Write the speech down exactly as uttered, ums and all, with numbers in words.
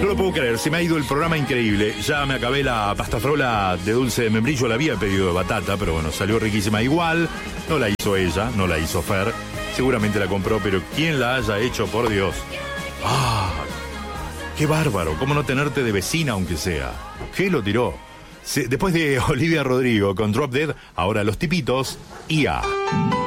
No lo puedo creer, se me ha ido el programa increíble. Ya me acabé la pasta frola de dulce de membrillo, la había pedido de batata, pero bueno, salió riquísima igual. No la hizo ella, no la hizo Fer. Seguramente la compró, pero ¿quién la haya hecho, por Dios? ¡Ah! ¡Qué bárbaro! ¿Cómo no tenerte de vecina, aunque sea? ¿Qué lo tiró? Se, después de Olivia Rodrigo con Drop Dead, ahora los tipitos, I A.